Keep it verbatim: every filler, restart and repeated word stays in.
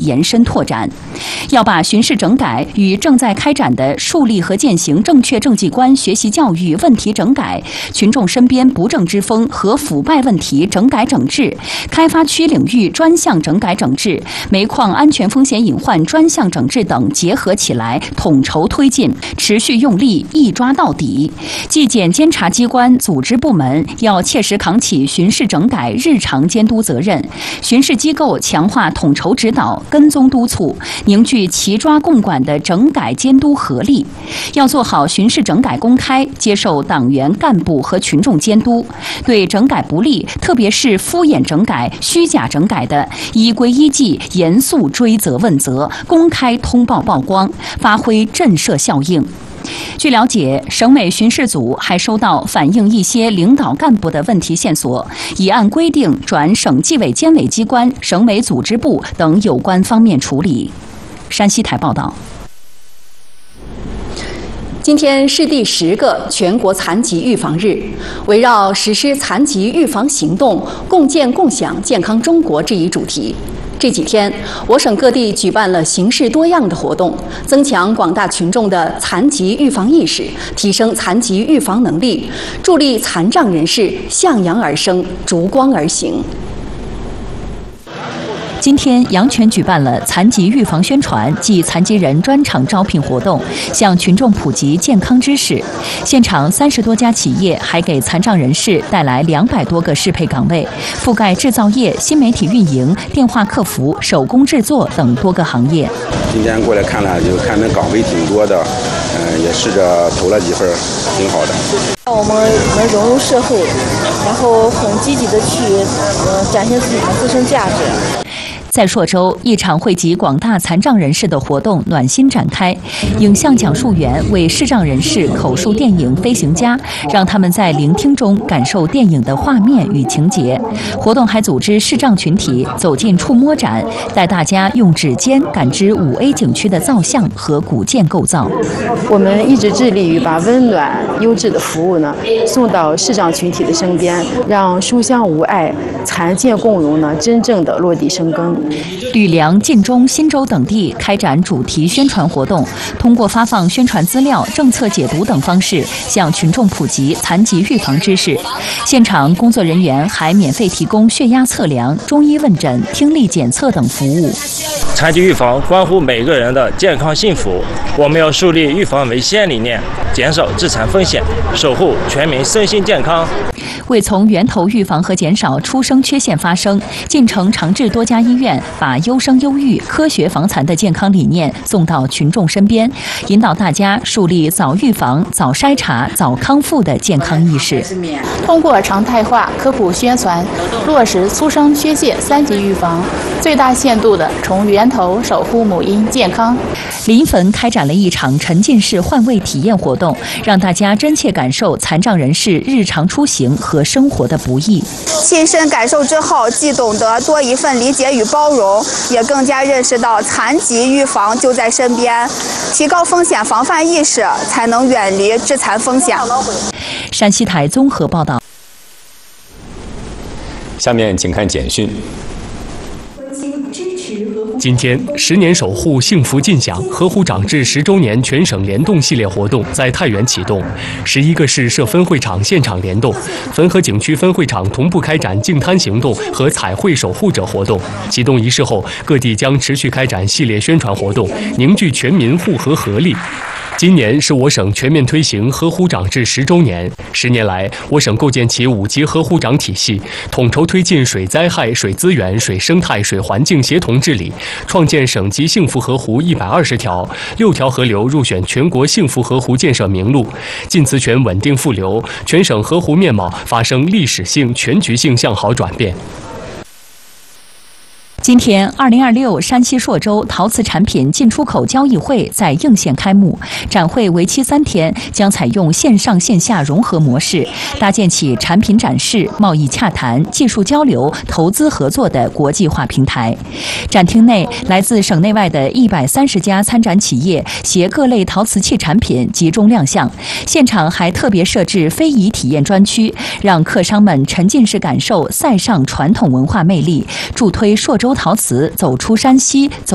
延伸拓展。要把巡视整改与正在开展的树立和践行正确政绩观学习教育问题整改、群众身边不正之风和腐败问题整改整治、开发区领域专项整改整治、煤矿安全风险隐患专项整治等结合起来，统筹推进，持续用力，一抓到底。纪检监察机关、组织部门要切实扛起巡视整改日常监督责任，巡视机构强化统筹指导、跟踪督促，凝聚齐抓共管的整改监督合力。要做好巡视整改公开，接受党员干部和群众监督，对整改不力，特别是敷衍整改、虚假整改的，依规依纪严肃追责问责，公开通报曝光，发挥震慑效应。据了解，省委巡视组还收到反映一些领导干部的问题线索，已按规定转省纪委监委机关、省委组织部等有关方面处理。山西台报道。今天是第十个全国残疾预防日，围绕实施残疾预防行动，共建共享健康中国这一主题，这几天我省各地举办了形式多样的活动，增强广大群众的残疾预防意识，提升残疾预防能力，助力残障人士向阳而生，逐光而行。今天，阳泉举办了残疾预防宣传暨残疾人专场招聘活动，向群众普及健康知识。现场三十多家企业还给残障人士带来两百多个适配岗位，覆盖制造业、新媒体运营、电话客服、手工制作等多个行业。 今天过来看了，就看那岗位挺多的，嗯、呃，也试着投了几份，挺好的。 我们能融入社会，然后很积极的去，呃，展现自己的自身价值。 在朔州，一场汇集广大残障人士的活动暖心展开。影像讲述员为视障人士口述电影《飞行家》，让他们在聆听中感受电影的画面与情节。活动还组织视障群体走进触摸展，带大家用指尖感知五 A 景区的造像和古建构造。 我们一直致力于把温暖、优质的服务呢送到视障群体的身边，让书香无碍、残健共融呢真正的落地生根。 吕梁、晋中、新州等地开展主题宣传活动，通过发放宣传资料、政策解读等方式，向群众普及残疾预防知识。现场工作人员还免费提供血压测量、中医问诊、听力检测等服务。 残疾预防关乎每个人的健康幸福，我们要树立预防为先理念，减少致残风险，守护全民身心健康。 为从源头预防和减少出生缺陷发生，晋城长治多家医院把优生优育、科学防残的健康理念送到群众身边，引导大家树立早预防、早筛查、早康复的健康意识。 通过常态化科普宣传，落实出生缺陷三级预防，最大限度地从源头守护母婴健康。 临汾开展了一场沉浸式换位体验活动，让大家真切感受残障人士日常出行和生活的不易。 亲身感受之后，既懂得多一份理解与包容，也更加认识到残疾预防就在身边，提高风险防范意识，才能远离致残风险。 山西台综合报道。 下面请看简讯。 今天，十年守护幸福尽享河湖长治十周年全省联动系列活动在太原启动，十一个市设分会场现场联动，汾河景区分会场同步开展净滩行动和彩绘守护者活动。启动仪式后，各地将持续开展系列宣传活动，凝聚全民护河合力。今年是我省全面推行河湖长治十周年。十年来，我省构建起五级河湖长体系，统筹推进水灾害、水资源、水生态、水环境协同治理，创建省级幸福河湖一百二十条，六条河流入选全国幸福河湖建设名录，晋祠泉稳定复流，全省河湖面貌发生历史性、全局性向好转变。 今天，二零二六山西朔州陶瓷产品进出口交易会在应县开幕。展会为期三天，将采用线上线下融合模式，搭建起产品展示、贸易洽谈、技术交流、投资合作的国际化平台。展厅内，来自省内外的一百三十家参展企业携各类陶瓷器产品集中亮相。现场还特别设置非遗体验专区，让客商们沉浸式感受塞上传统文化魅力，助推朔州陶瓷走出山西。走